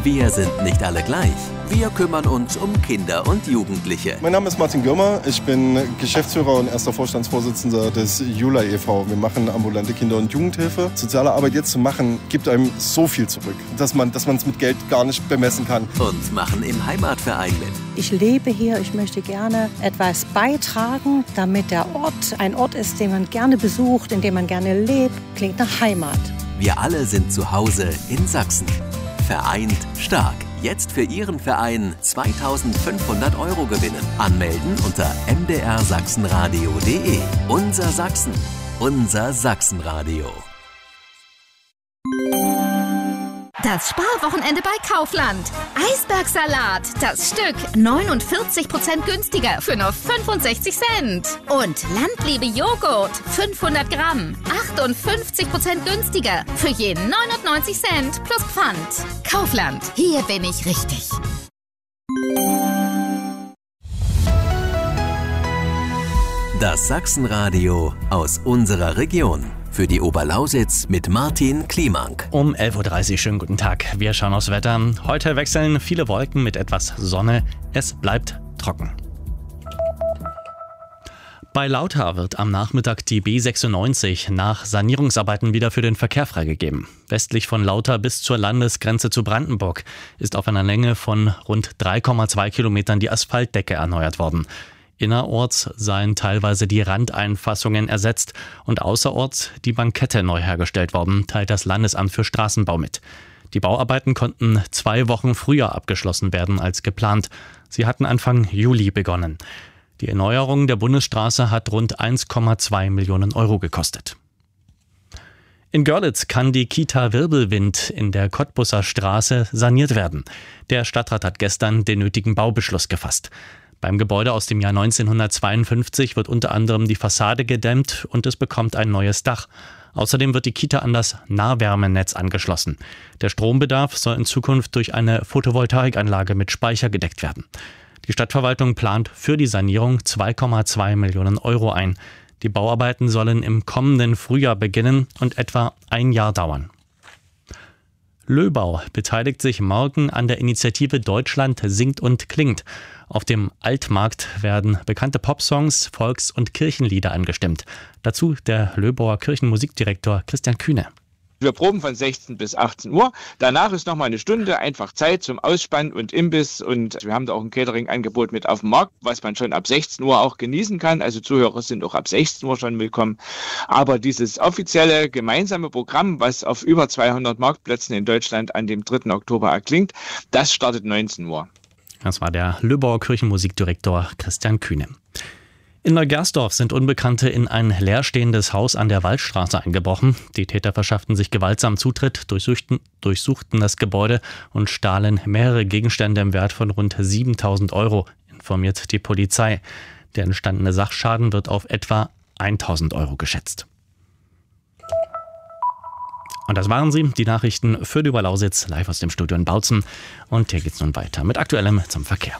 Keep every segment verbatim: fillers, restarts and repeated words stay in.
Wir sind nicht alle gleich. Wir kümmern uns um Kinder und Jugendliche. Mein Name ist Martin Gürmer. Ich bin Geschäftsführer und erster Vorstandsvorsitzender des Jula e V. Wir machen ambulante Kinder- und Jugendhilfe. Soziale Arbeit jetzt zu machen, gibt einem so viel zurück, dass man dass man es mit Geld gar nicht bemessen kann. Und machen im Heimatverein mit. Ich lebe hier, ich möchte gerne etwas beitragen, damit der Ort ein Ort ist, den man gerne besucht, in dem man gerne lebt. Klingt nach Heimat. Wir alle sind zu Hause in Sachsen. Vereint stark. Jetzt für Ihren Verein zweitausendfünfhundert Euro gewinnen. Anmelden unter m d r sachsenradio punkt de. Unser Sachsen. Unser Sachsenradio. Das Sparwochenende bei Kaufland. Eisbergsalat, das Stück neunundvierzig Prozent günstiger für nur fünfundsechzig Cent. Und Landliebe Joghurt, fünfhundert Gramm, achtundfünfzig Prozent günstiger für je neunundneunzig Cent plus Pfand. Kaufland, hier bin ich richtig. Das Sachsenradio aus unserer Region. Für die Oberlausitz mit Martin Kliemank. Um elf Uhr dreißig, schönen guten Tag. Wir schauen aufs Wetter. Heute wechseln viele Wolken mit etwas Sonne. Es bleibt trocken. Bei Lauter wird am Nachmittag die B sechsundneunzig nach Sanierungsarbeiten wieder für den Verkehr freigegeben. Westlich von Lauter bis zur Landesgrenze zu Brandenburg ist auf einer Länge von rund drei Komma zwei Kilometern die Asphaltdecke erneuert worden. Innerorts seien teilweise die Randeinfassungen ersetzt und außerorts die Bankette neu hergestellt worden, teilt das Landesamt für Straßenbau mit. Die Bauarbeiten konnten zwei Wochen früher abgeschlossen werden als geplant. Sie hatten Anfang Juli begonnen. Die Erneuerung der Bundesstraße hat rund eins Komma zwei Millionen Euro gekostet. In Görlitz kann die Kita Wirbelwind in der Cottbusser Straße saniert werden. Der Stadtrat hat gestern den nötigen Baubeschluss gefasst. Beim Gebäude aus dem Jahr neunzehnhundertzweiundfünfzig wird unter anderem die Fassade gedämmt und es bekommt ein neues Dach. Außerdem wird die Kita an das Nahwärmenetz angeschlossen. Der Strombedarf soll in Zukunft durch eine Photovoltaikanlage mit Speicher gedeckt werden. Die Stadtverwaltung plant für die Sanierung zwei Komma zwei Millionen Euro ein. Die Bauarbeiten sollen im kommenden Frühjahr beginnen und etwa ein Jahr dauern. Löbau beteiligt sich morgen an der Initiative Deutschland singt und klingt. Auf dem Altmarkt werden bekannte Popsongs, Volks- und Kirchenlieder angestimmt. Dazu der Löbauer Kirchenmusikdirektor Christian Kühne. Wir proben von sechzehn bis achtzehn Uhr. Danach ist nochmal eine Stunde einfach Zeit zum Ausspann und Imbiss. Und wir haben da auch ein Catering-Angebot mit auf dem Markt, was man schon ab sechzehn Uhr auch genießen kann. Also Zuhörer sind auch ab sechzehn Uhr schon willkommen. Aber dieses offizielle gemeinsame Programm, was auf über zweihundert Marktplätzen in Deutschland an dem dritten Oktober erklingt, das startet neunzehn Uhr. Das war der Löbauer Kirchenmusikdirektor Christian Kühne. In Neugersdorf sind Unbekannte in ein leerstehendes Haus an der Waldstraße eingebrochen. Die Täter verschafften sich gewaltsam Zutritt, durchsuchten, durchsuchten das Gebäude und stahlen mehrere Gegenstände im Wert von rund siebentausend Euro, informiert die Polizei. Der entstandene Sachschaden wird auf etwa tausend Euro geschätzt. Und das waren sie, die Nachrichten für die Oberlausitz, live aus dem Studio in Bautzen. Und hier geht's nun weiter mit Aktuellem zum Verkehr.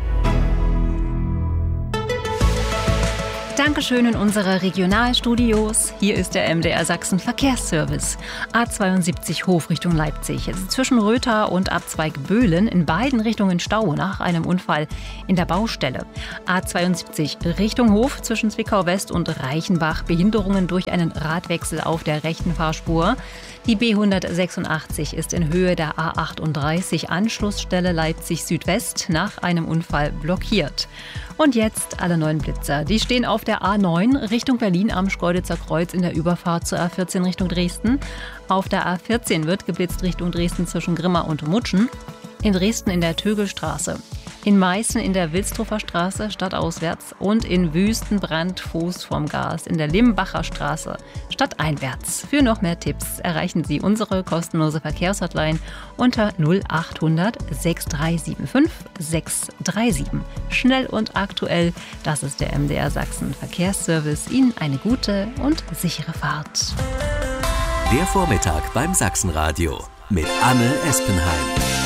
Dankeschön in unsere Regionalstudios. Hier ist der M D R Sachsen Verkehrsservice. A zweiundsiebzig Hof Richtung Leipzig. Es ist zwischen Rötha und Abzweig Böhlen in beiden Richtungen Stau nach einem Unfall in der Baustelle. A zweiundsiebzig Richtung Hof zwischen Zwickau West und Reichenbach. Behinderungen durch einen Radwechsel auf der rechten Fahrspur. Die B hundertsechsundachtzig ist in Höhe der A achtunddreißig Anschlussstelle Leipzig Südwest nach einem Unfall blockiert. Und jetzt alle neuen Blitzer. Die stehen auf der A neun Richtung Berlin am Schkeuditzer Kreuz in der Überfahrt zur A vierzehn Richtung Dresden. Auf der A vierzehn wird geblitzt Richtung Dresden zwischen Grimma und Mutschen. In Dresden in der Tögelstraße. In Meißen in der Wilsdruffer Straße stadtauswärts und in Wüstenbrand Fuß vom Gas in der Limbacher Straße stadteinwärts. Für noch mehr Tipps erreichen Sie unsere kostenlose Verkehrshotline unter null achthundert sechshundertdreiundsiebzig sechshundertsiebenundsiebzig. Schnell und aktuell, das ist der M D R Sachsen Verkehrsservice. Ihnen eine gute und sichere Fahrt. Der Vormittag beim Sachsenradio mit Anne Espenheim.